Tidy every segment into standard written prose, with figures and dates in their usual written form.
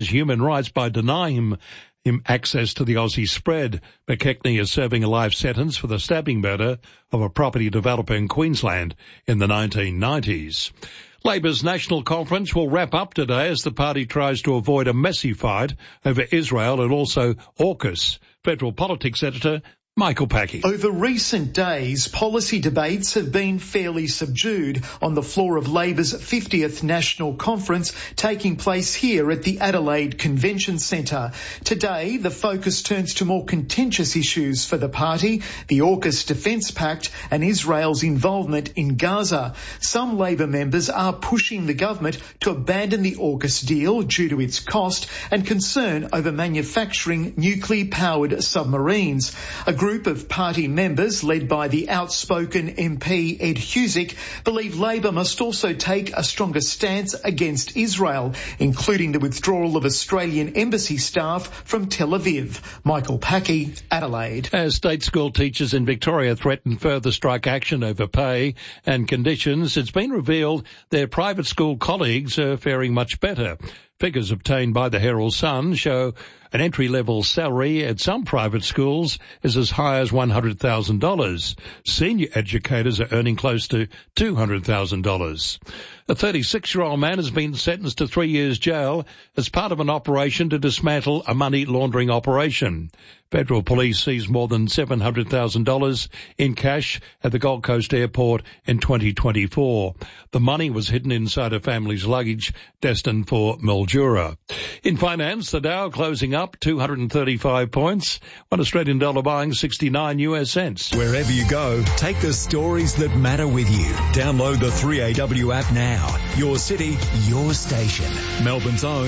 human rights by denying him access to the Aussie spread. McKechnie is serving a life sentence for the stabbing murder of a property developer in Queensland in the 1990s. Labor's national conference will wrap up today as the party tries to avoid a messy fight over Israel and also AUKUS. Federal Politics Editor Michael Packey. Over recent days, policy debates have been fairly subdued on the floor of Labor's 50th National Conference taking place here at the Adelaide Convention Centre. Today, the focus turns to more contentious issues for the party, the AUKUS Defence Pact and Israel's involvement in Gaza. Some Labor members are pushing the government to abandon the AUKUS deal due to its cost and concern over manufacturing nuclear-powered submarines. A group of party members, led by the outspoken MP Ed Husic, believe Labor must also take a stronger stance against Israel, including the withdrawal of Australian embassy staff from Tel Aviv. Michael Packey, Adelaide. As state school teachers in Victoria threaten further strike action over pay and conditions, it's been revealed their private school colleagues are faring much better. Figures obtained by the Herald Sun show an entry-level salary at some private schools is as high as $100,000. Senior educators are earning close to $200,000. A 36-year-old man has been sentenced to 3 years jail as part of an operation to dismantle a money laundering operation. Federal police seized more than $700,000 in cash at the Gold Coast airport in 2024. The money was hidden inside a family's luggage destined for Mildura. In finance, the Dow closing up 235 points, $1 Australian buying 69 US cents. Wherever you go, take the stories that matter with you. Download the 3AW app now. Your city, your station. Melbourne's own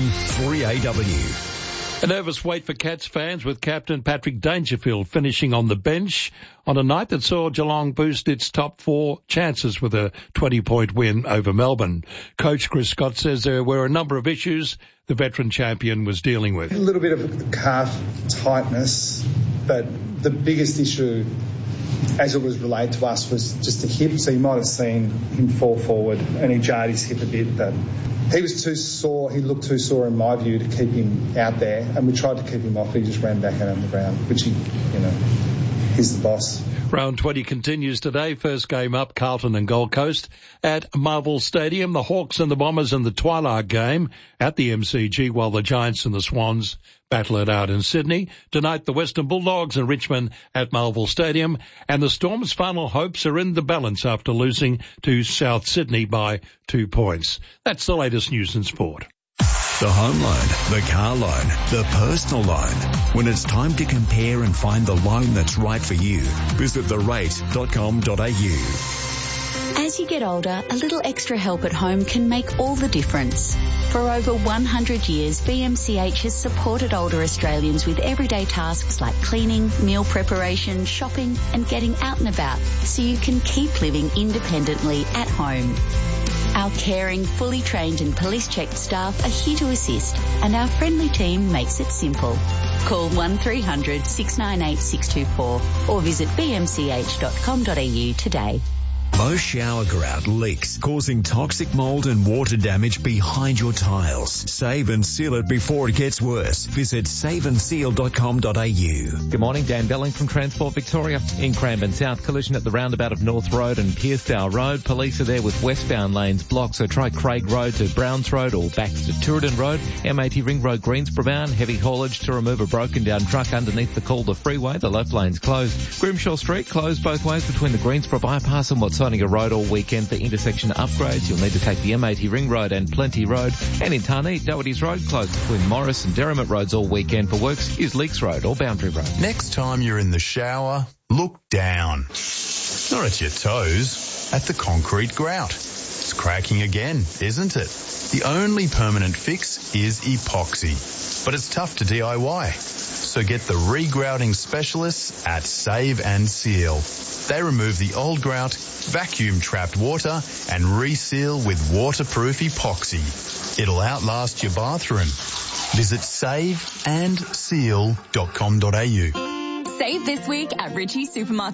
3AW. A nervous wait for Cats fans with captain Patrick Dangerfield finishing on the bench on a night that saw Geelong boost its top 4 chances with a 20-point win over Melbourne. Coach Chris Scott says there were a number of issues the veteran champion was dealing with. A little bit of calf tightness, but the biggest issue as it was relayed to us was just the hip. So you might have seen him fall forward and he jarred his hip a bit, but he was too sore. He looked too sore in my view to keep him out there, and we tried to keep him off. He just ran back out on the ground, which he's the boss. Round 20 continues today. First game up, Carlton and Gold Coast at Marvel Stadium. The Hawks and the Bombers in the twilight game at the MCG, while the Giants and the Swans battle it out in Sydney. Tonight, the Western Bulldogs and Richmond at Marvel Stadium. And the Storm's final hopes are in the balance after losing to South Sydney by 2 points. That's the latest news in sport. The home loan, the car loan, the personal loan. When it's time to compare and find the loan that's right for you, visit therate.com.au. As you get older, a little extra help at home can make all the difference. For over 100 years, BMCH has supported older Australians with everyday tasks like cleaning, meal preparation, shopping and getting out and about so you can keep living independently at home. Our caring, fully trained and police-checked staff are here to assist, and our friendly team makes it simple. Call 1300 698 624 or visit bmch.com.au today. Most shower grout leaks, causing toxic mold and water damage behind your tiles. Save and seal it before it gets worse. Visit saveandseal.com.au. Good morning, Dan Belling from Transport Victoria. In Cranbourne South, collision at the roundabout of North Road and Piersdale Road. Police are there with westbound lanes blocked, so try Craig Road to Browns Road or back to Tooradin Road. M80 Ring Road, Greensboro bound. Heavy haulage to remove a broken down truck underneath the Calder Freeway. The left lane's closed. Grimshaw Street closed both ways between the Greensboro bypass and what's a road all weekend for intersection upgrades. You'll need to take the M80 Ring Road and Plenty Road. And in Tarnee, Doherty's Road closed between Morris and Derrimut Roads all weekend for works. Use Leaks Road or Boundary Road. Next time you're in the shower, look down. Not at your toes, at the concrete grout. It's cracking again, isn't it? The only permanent fix is epoxy, but it's tough to DIY. So get the regrouting specialists at Save and Seal. They remove the old grout, vacuum trapped water and reseal with waterproof epoxy. It'll outlast your bathroom. Visit saveandseal.com.au. Save this week at Ritchie Supermarkets.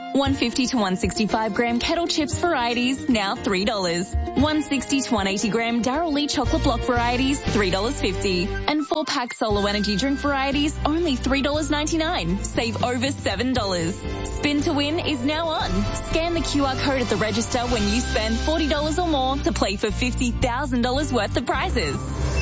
150 to 165 gram kettle chips varieties, now $3. 160 to 180 gram Darryl Lee chocolate block varieties, $3.50. And 4-pack Solo Energy drink varieties, only $3.99. Save over $7. Spin to Win is now on. Scan the QR code at the register when you spend $40 or more to play for $50,000 worth of prizes.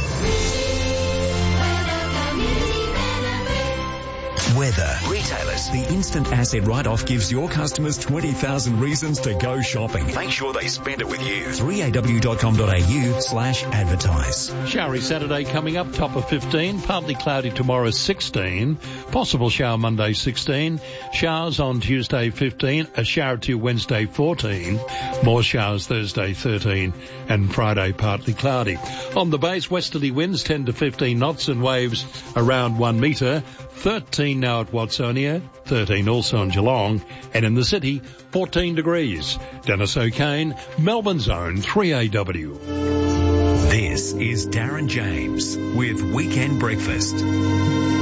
Weather. Retailers. The instant asset write-off gives your customers 20,000 reasons to go shopping. Make sure they spend it with you. 3aw.com.au/advertise. Showery Saturday coming up, top of 15. Partly cloudy tomorrow, 16. Possible shower Monday, 16. Showers on Tuesday, 15. A shower to Wednesday, 14. More showers Thursday, 13. And Friday, partly cloudy. On the base, westerly winds 10 to 15 knots and waves around 1 metre. 13 now at Watsonia, 13 also in Geelong, and in the city, 14 degrees. Dennis O'Kane, Melbourne's own 3AW. This is Darren James with Weekend Breakfast.